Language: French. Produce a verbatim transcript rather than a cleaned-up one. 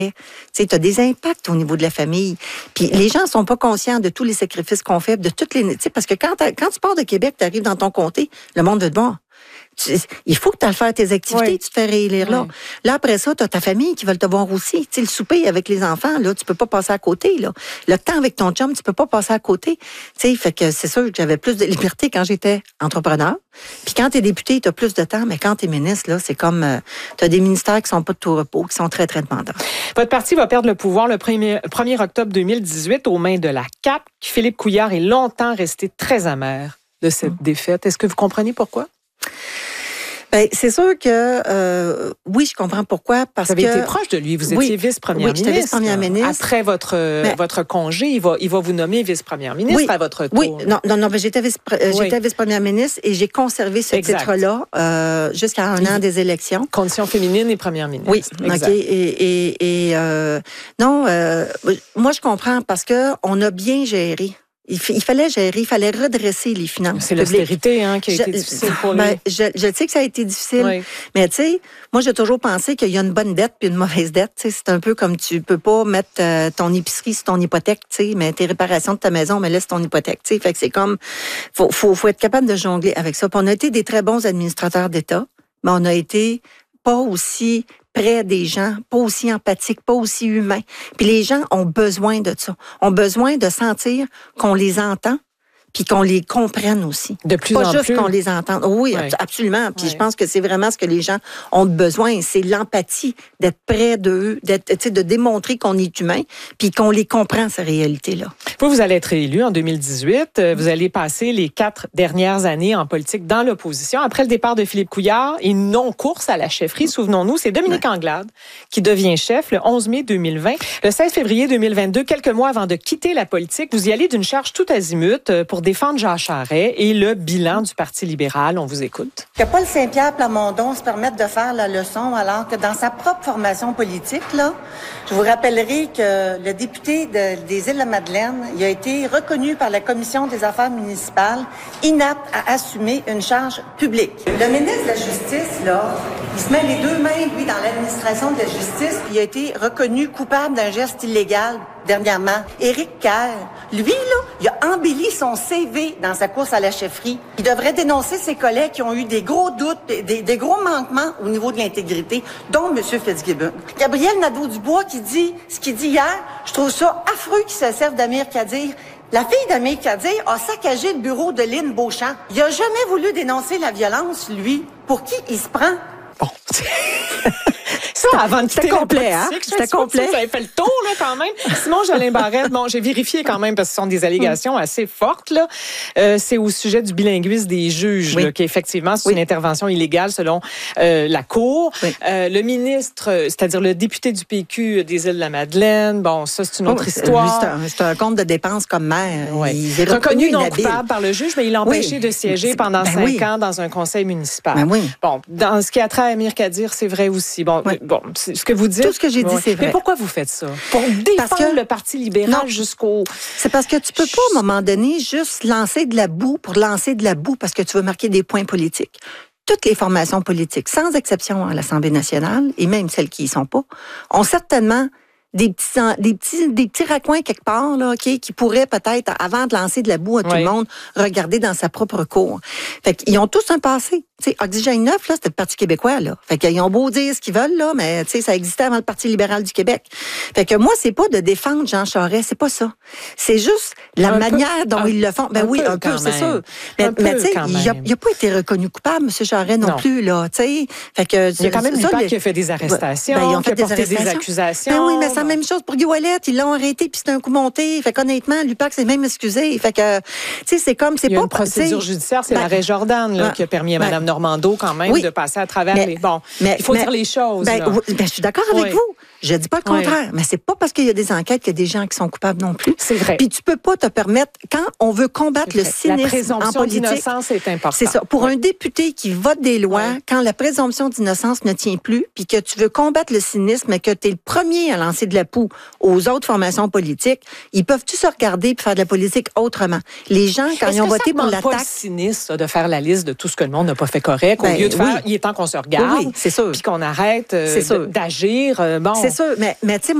Tu as des impacts au niveau de la famille. Puis les gens sont pas conscients de tous les sacrifices qu'on fait, de toutes les... Parce que quand, quand tu pars de Québec, tu arrives dans ton comté, le monde veut te voir. Tu, il faut que tu ailles faire tes activités, oui. Tu te fais réélire oui. là. Là, après ça, tu as ta famille qui veut te voir aussi. Tu sais, le souper avec les enfants, là, tu peux pas passer à côté. Là. Le temps avec ton chum, tu peux pas passer à côté. Tu sais, fait que c'est sûr que j'avais plus de liberté quand j'étais entrepreneur. Puis quand tu es député, tu as plus de temps, mais quand tu es ministre, là, c'est comme... Euh, tu as des ministères qui sont pas de tout repos, qui sont très, très demandants. Votre parti va perdre le pouvoir le premier octobre deux mille dix-huit aux mains de la C A Q. Philippe Couillard est longtemps resté très amer de cette mmh. défaite. Est-ce que vous comprenez pourquoi? Ben, c'est sûr que euh, oui, je comprends pourquoi. Parce vous avez que été proche de lui, vous étiez oui, vice-première oui, ministre. J'étais vice-première ministre. Après votre mais, votre congé, il va il va vous nommer vice-première ministre oui, à votre tour. Oui, non, non, non, mais j'étais vice euh, oui. j'étais vice-première ministre et j'ai conservé ce exact. titre-là euh, jusqu'à un an des élections. Condition féminine et première ministre. Oui, exact. Ok. Et, et, et euh, non, euh, moi je comprends parce que on a bien géré. Il, f- il fallait gérer, il fallait redresser les finances. C'est l'austérité hein, qui a je, été difficile pour lui. Ben, je, je sais que ça a été difficile, oui. mais tu sais, moi j'ai toujours pensé qu'il y a une bonne dette puis une mauvaise dette. T'sais, c'est un peu comme tu peux pas mettre euh, ton épicerie sur ton hypothèque, t'sais, mais tes réparations de ta maison, mais laisse ton hypothèque. T'sais. Fait que c'est comme, faut, faut, faut être capable de jongler avec ça. Puis on a été des très bons administrateurs d'État, mais on a été pas aussi près des gens, pas aussi empathiques, pas aussi humains. Puis les gens ont besoin de ça. Ont besoin de sentir qu'on les entend puis qu'on les comprenne aussi. De plus pas en juste plus. qu'on les entende. Oui, oui. absolument. Puis oui. je pense que c'est vraiment ce que les gens ont besoin. C'est l'empathie, d'être près d'eux, d'être, tu sais, de démontrer qu'on est humain puis qu'on les comprend, ces réalités-là. Vous, vous allez être élu en deux mille dix-huit. Vous allez passer les quatre dernières années en politique dans l'opposition. Après le départ de Philippe Couillard et une non-course à la chefferie, souvenons-nous, c'est Dominique ouais. Anglade qui devient chef le onze mai deux mille vingt. Le seize février deux mille vingt-deux, quelques mois avant de quitter la politique, vous y allez d'une charge tout azimut pour défendre Jean Charest et le bilan du Parti libéral. On vous écoute. Que Paul Saint-Pierre Plamondon se permette de faire la leçon alors que dans sa propre formation politique, là, je vous rappellerai que le député de, des Îles-de-la-Madeleine, il a été reconnu par la Commission des affaires municipales inapte à assumer une charge publique. Le ministre de la Justice, là, il se met les deux mains, lui, dans l'administration de la justice, puis il a été reconnu coupable d'un geste illégal dernièrement. Éric Kerr, lui, là, il a embelli son C V dans sa course à la chefferie. Il devrait dénoncer ses collègues qui ont eu des gros doutes, des, des gros manquements au niveau de l'intégrité, dont M. Fitzgibbon. Gabriel Nadeau-Dubois qui dit ce qu'il dit hier, je trouve ça affreux qu'il se serve d'Amir Kadir. La fille d'Amir Kadir a saccagé le bureau de Lynn Beauchamp. Il a jamais voulu dénoncer la violence, lui. Pour qui il se prend? Bon. Ça, avant de quitter C'était complet, hein? C'était complet. Vous avez fait le tour, là, quand même. Simon Jolin Barrette, bon, j'ai vérifié quand même parce que ce sont des allégations assez fortes, là. Euh, c'est au sujet du bilinguisme des juges, oui. là, qu'effectivement, c'est oui. une intervention illégale selon euh, la Cour. Oui. Euh, le ministre, c'est-à-dire le député du P Q des Îles-de-la-Madeleine, bon, ça, c'est une autre oh, histoire. C'est un, c'est un compte de dépenses comme maire. Oui. Il est reconnu, reconnu non coupable par le juge, mais il l'a empêché oui. de siéger c'est, pendant ben cinq oui. ans dans un conseil municipal. Ben oui. Bon, dans ce qui a trait à Amir Kadir, c'est vrai aussi. Bon, oui. bon, c'est ce que vous dites. Tout ce que j'ai dit, ouais. c'est vrai. Mais pourquoi vous faites ça? Pour défendre que, le Parti libéral jusqu'au... C'est parce que tu peux pas, à un moment donné, juste lancer de la boue pour lancer de la boue parce que tu veux marquer des points politiques. Toutes les formations politiques, sans exception à l'Assemblée nationale, et même celles qui y sont pas, ont certainement des petits, des petits, des petits raccoins quelque part, là, okay, qui pourraient peut-être, avant de lancer de la boue à tout oui. le monde, regarder dans sa propre cour. Fait qu'ils ont tous un passé. Tu sais, Oxygène neuf, là, c'était le Parti québécois, là. Fait qu'ils ont beau dire ce qu'ils veulent, là, mais, tu sais, ça existait avant le Parti libéral du Québec. Fait que moi, c'est pas de défendre Jean Charest, c'est pas ça. C'est juste la un manière peu, dont un, ils le font. Ben un oui, peu, un peu, c'est sûr. Mais, mais tu sais, il a, il a pas été reconnu coupable, M. Charest, non, non plus, là, tu sais. Fait que... Il y a quand même une part qui a fait des arrestations, ben, ils ont fait qui a des, arrestations. des accusations. Ben oui, mais c'est la même chose pour Guy Ouellet. Ils l'ont arrêté, puis c'était un coup monté. Fait qu'honnêtement, l'U P A C s'est même excusé. Fait que, tu sais, c'est comme, c'est il y a pas... une procédure judiciaire, c'est ben, l'arrêt Jordan, là, ben, qui a permis à Mme ben, Normando, quand même, oui, de passer à travers mais, les... Bon, mais, il faut mais, dire les choses. Ben, là. ben, je suis d'accord avec oui. vous. Je dis pas le contraire, oui. mais c'est pas parce qu'il y a des enquêtes qu'il y a des gens qui sont coupables non plus. C'est vrai. Puis tu peux pas te permettre, quand on veut combattre le cynisme la présomption en politique, d'innocence est importante. C'est ça. Pour oui. un député qui vote des lois, oui. quand la présomption d'innocence ne tient plus, puis que tu veux combattre le cynisme et que tu es le premier à lancer de la poux aux autres formations politiques, ils peuvent-tu se regarder et faire de la politique autrement? Les gens, quand Est-ce ils ont que voté ça pour l'attaque... Est-ce que ça cynisme, ça, de faire la liste de tout ce que le monde n'a pas fait serait correct, Ben, au lieu de faire, oui. il est temps qu'on se regarde, oui, oui, c'est sûr. puis qu'on arrête euh, C'est sûr. d'agir. Euh, bon. C'est sûr, mais, mais tu sais,